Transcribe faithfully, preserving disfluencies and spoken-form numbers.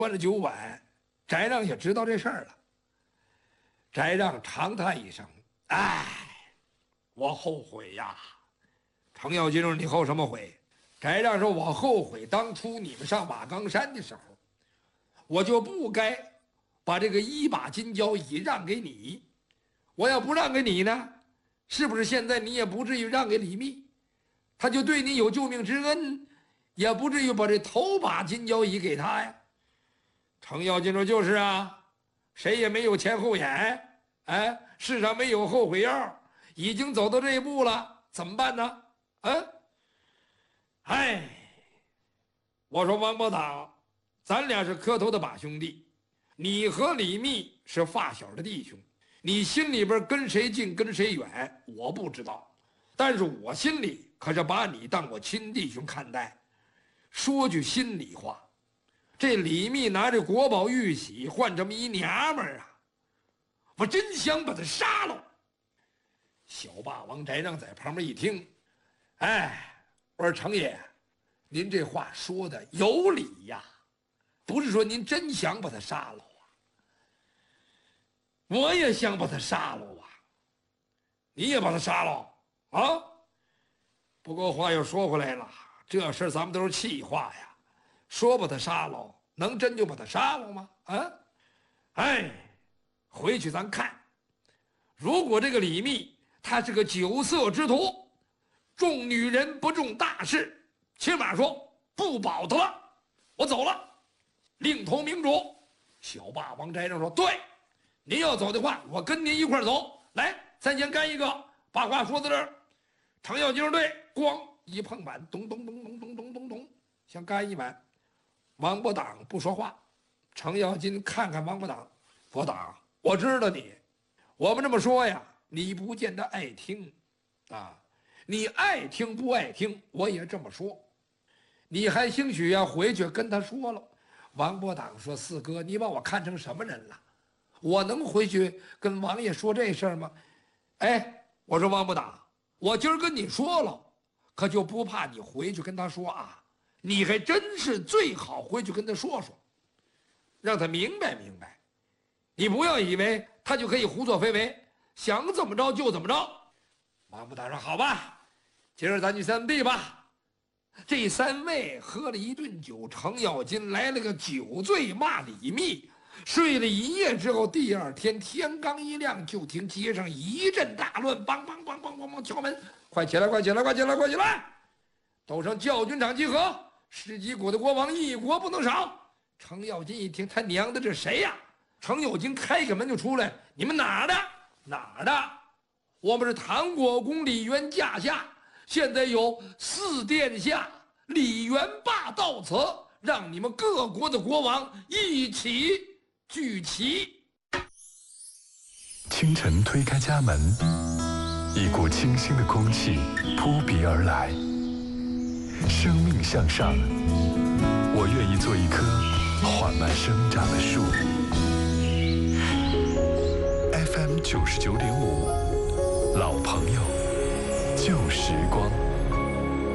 灌了酒碗，翟让也知道这事儿了。翟让长叹一声：“哎，我后悔呀！”程咬金说：“你后什么悔？”翟让说：“我后悔当初你们上瓦岗山的时候，我就不该把这个一把金交椅让给你。我要不让给你呢，是不是现在你也不至于让给李密？他就对你有救命之恩，也不至于把这头把金交椅给他呀。”程咬金说：“就是啊，谁也没有前后眼，哎，世上没有后悔药，已经走到这一步了，怎么办呢？啊，哎，我说王伯党，咱俩是磕头的把兄弟，你和李密是发小的弟兄，你心里边跟谁近跟谁远，我不知道，但是我心里可是把你当我亲弟兄看待。说句心里话，这李密拿着国宝玉玺换这么一娘们儿啊，我真想把他杀了。”小霸王翟让在旁边一听，哎，我说程爷，您这话说的有理呀，不是说您真想把他杀了啊，我也想把他杀了啊，你也把他杀了啊？不过话又说回来了，这事咱们都是气话呀，说把他杀了，能真就把他杀了吗？啊，哎，回去咱看，如果这个李密他是个酒色之徒，重女人不重大事，起码说不保他了，我走了，另投明主。小霸王翟让说：“对，您要走的话，我跟您一块走。来，咱先干一个，把话说到这儿。”程咬金队咣一碰板，咚咚咚咚咚咚咚咚，想干一板。王伯党不说话。程咬金看看王伯党：“伯党，我知道你，我们这么说呀，你不见得爱听啊。你爱听不爱听，我也这么说。你还兴许要回去跟他说了。”王伯党说：“四哥，你把我看成什么人了？我能回去跟王爷说这事儿吗？”哎，我说王伯党，我今儿跟你说了，可就不怕你回去跟他说啊。你还真是最好回去跟他说说，让他明白明白。你不要以为他就可以胡作非为，想怎么着就怎么着。王伯党说：“好吧，今儿咱去三弟吧。”这三位喝了一顿酒，程咬金来了个酒醉骂李密，睡了一夜之后，第二天天刚一亮，就听街上一阵大乱，梆梆梆梆梆梆敲门，快起来，快起来，快起来，快起来！都上教军场集合，十几国的国王一国不能少。程咬金一听，他娘的，这谁呀？程咬金开开门就出来：“你们哪儿的？哪儿的？我们是唐国公李渊驾下，现在有四殿下李元霸到此，让你们各国的国王一起聚齐。” 清晨推开家门，一股清新的空气扑鼻而来。生命向上，我愿意做一棵缓慢生长的树。F M 九十九点五，老朋友，旧时光。